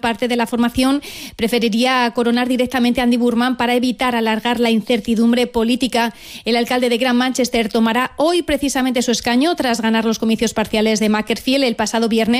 parte de la formación preferiría coronar directamente a Andy Burnham para evitar alargar la incertidumbre política. El alcalde de Gran Manchester tomará hoy precisamente su escaño tras ganar los comicios parciales de Macclesfield el pasado viernes